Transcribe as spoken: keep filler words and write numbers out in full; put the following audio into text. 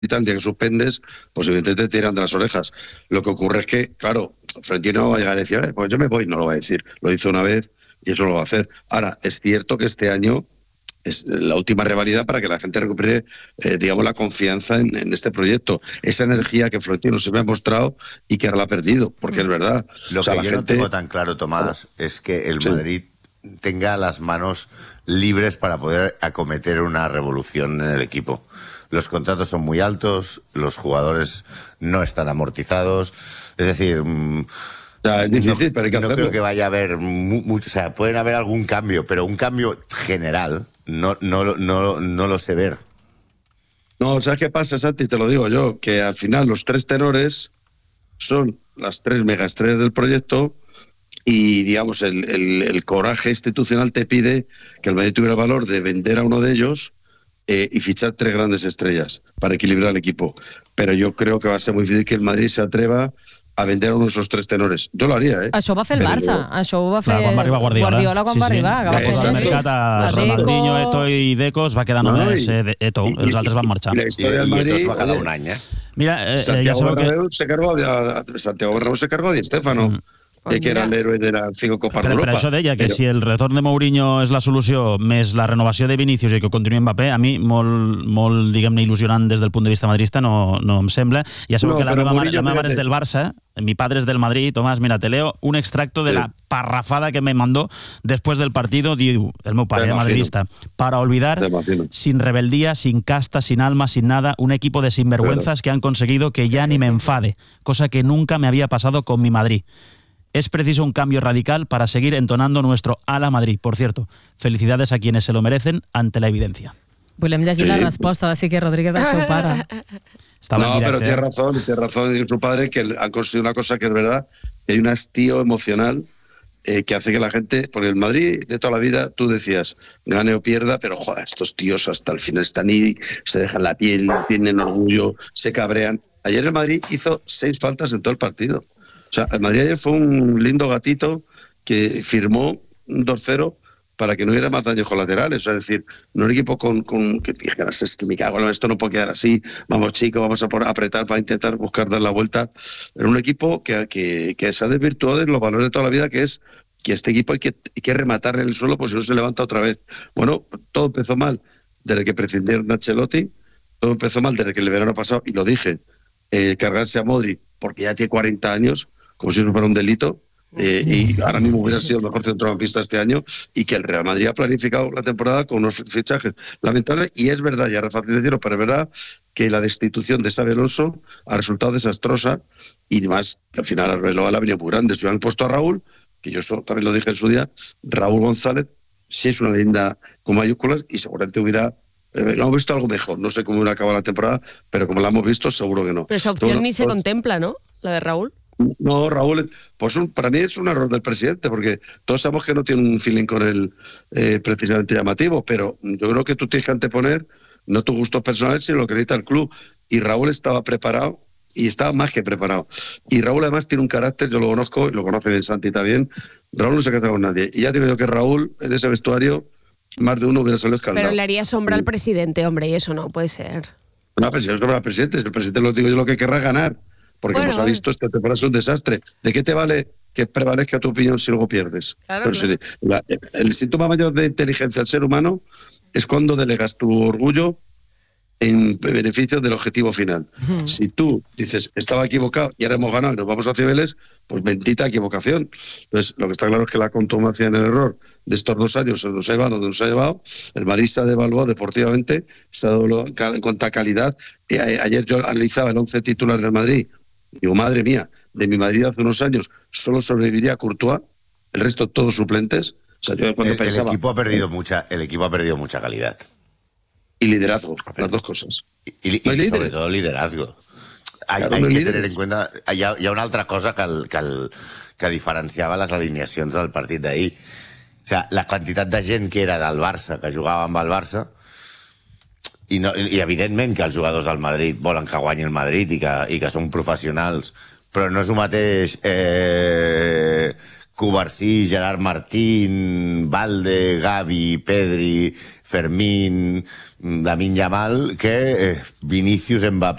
el día que suspendes, pues evidentemente te tiran de las orejas. Lo que ocurre es que, claro, Florentino va a llegar a decir, eh, pues yo me voy, no lo va a decir. Lo hizo una vez y eso lo va a hacer. Ahora, es cierto que este año es la última revalida para que la gente recupere, eh, digamos, la confianza en, en este proyecto. Esa energía que Florentino se me ha mostrado y que ahora la ha perdido, porque es verdad. Lo o sea, que la yo gente... no tengo tan claro, Tomás, es que el Sí. Madrid tenga las manos libres para poder acometer una revolución en el equipo. Los contratos son muy altos, los jugadores no están amortizados, es decir... Mmm, O sea, es difícil, no, pero hay que no hacerlo. creo que vaya a haber mu mucho, o sea, pueden haber algún cambio, pero un cambio general no, no, no, no lo sé ver. No, ¿sabes qué pasa, Santi? Te lo digo yo, que al final los tres tenores son las tres megaestrellas del proyecto y, digamos, el, el, el coraje institucional te pide que el Madrid tuviera el valor de vender a uno de ellos eh, y fichar tres grandes estrellas para equilibrar el equipo. Pero yo creo que va a ser muy difícil que el Madrid se atreva a vender a uno de esos tres tenores. Jo l'haria, eh? Això ho va fer el Però- Barça, això ho va fer Clar, quan va arribar Guardiola. Guardiola quan sí, va sí. arribar, que va Va fer posar al Exacte. mercat a a Deco. Ronaldinho, Eto'o i Deco, es va quedar No, només i- eh, Eto'o, i- els altres van marxar. I la I, història del i Madrid... es va quedar oye, un any, eh? Mira, eh, eh, ja Santiago sabeu que... Bernabéu se cargó a, a- Santiago Bernabéu se cargó a Di Stéfano, Mm. Pues eh, que era el mira. héroe de las cinco Copas Per, per d'Europa. això deia que Però- si el retorn de Mourinho és la solució més la renovació de Vinícius i que continuï Mbappé, a mi molt, molt diguem-ne, il·lusionant des del punt de vista madrista no, no em sembla. Ja sabeu No, que la però meva, mare, Mourinho, la meva mare és fíjate. del Barça, mi padre es del Madrid. Tomás, mira, te leo un extracto de Sí. la parrafada que me mandó después del partido. Diu, el meu pare, Te eh, imagino. madridista, para olvidar, Te imagino. sin rebeldía, sin casta, sin alma, sin nada, un equipo de sinvergüenzas que han conseguido que ya ni me enfade, cosa que nunca me había pasado con mi Madrid. Es preciso un cambio radical para seguir entonando nuestro ala Madrid. Por cierto, felicidades a quienes se lo merecen ante la evidencia. Volem llegir Sí. la resposta de Sique Rodríguez del seu pare. Estaba No, en pero directe, tiene eh? razón, tiene razón y su padre que han conseguido una cosa que es verdad, que hay un hastío emocional eh, que hace que la gente, porque el Madrid de toda la vida, tú decías, gane o pierda, pero joder, estos tíos hasta el final están y se dejan la piel, tienen orgullo, se cabrean. Ayer el Madrid hizo seis faltas en todo el partido. O sea, el Madrid ayer fue un lindo gatito que firmó un dos cero para que no hubiera más daños colaterales. O sea, es decir, no un equipo con, con que dijeras, es que me cago, esto no puede quedar así, vamos chicos, vamos a por, apretar para intentar buscar dar la vuelta. Era un equipo que, que, que se ha desvirtuado de los valores de toda la vida, que es que este equipo hay que, hay que rematar en el suelo, pues si no se levanta otra vez. Bueno, todo empezó mal desde que prescindieron de Ancelotti, todo empezó mal desde que el verano pasado, y lo dije, eh, cargarse a Modric, porque ya tiene cuarenta años, como si no fuera un delito, eh, y ahora mismo hubiera sido el mejor centrocampista este año, y que el Real Madrid ha planificado la temporada con unos fichajes lamentables, y es verdad, ya es fácil decirlo, pero es verdad que la destitución de Xabi Alonso ha resultado desastrosa, y además que al final el reloj la ha venido muy grande. Si hubieran puesto a Raúl, que yo eso también lo dije en su día, Raúl González sí es una leyenda con mayúsculas, y seguramente hubiera Eh, lo hemos visto algo mejor, no sé cómo hubiera acabado la temporada, pero como la hemos visto, seguro que no. Pero esa opción Bueno, ni se pues, contempla, ¿no? La de Raúl. No, Raúl, pues un, para mí es un error del presidente, porque todos sabemos que no tiene un feeling con él eh, precisamente llamativo, pero yo creo que tú tienes que anteponer no tus gustos personales, sino lo que necesita el club. Y Raúl estaba preparado, y estaba más que preparado. Y Raúl además tiene un carácter, yo lo conozco, y lo conoce bien Santi también, Raúl no se casa con nadie. Y ya digo yo que Raúl, en ese vestuario, más de uno hubiera salido escaldado. Pero le haría sombra al presidente, hombre, y eso no puede ser. No, pero si no es el presidente, si el presidente lo digo yo lo que querrá ganar, porque Bueno, como se ha visto, esta temporada es un desastre. ¿De qué te vale que prevalezca tu opinión si luego pierdes? Claro, Pero claro. si la- el síntoma mayor de inteligencia del ser humano es cuando delegas tu orgullo en beneficio del objetivo final. Hmm. Si tú dices, estaba equivocado y ahora hemos ganado y nos vamos a Cibeles, pues bendita equivocación. Entonces, lo que está claro es que la contumacia en el error de estos dos años se nos ha llevado donde nos ha llevado. El Madrid se ha devaluado deportivamente, se ha devaluado en cuanto a calidad. Y a- ayer yo analizaba el once titular del Madrid. Digo, madre mía, de mi Madrid hace unos años solo sobreviviría Courtois, el resto todos suplentes. O sea, yo cuando El, el pensaba... equipo ha perdido mucha, el equipo ha perdido mucha calidad. Y liderazgo, las dos cosas. I, i, No hay i líderes. sobre todo liderazgo. Hay, Claro, hay no hay que líderes. tener en cuenta... Hi ha, hi ha una altra cosa que, el, que, el, que diferenciava les alineacions del partit d'ahir. O sigui, la quantitat de gent que era del Barça, que jugava amb el Barça, i, no, i evidentment que els jugadors del Madrid volen que guanyi el Madrid i que, i que són professionals, però no és el mateix eh, Cubarsí, Gerard Martín, Valde, Gavi, Pedri, Fermín, Lamine Yamal, que eh, Vinícius, Mbappé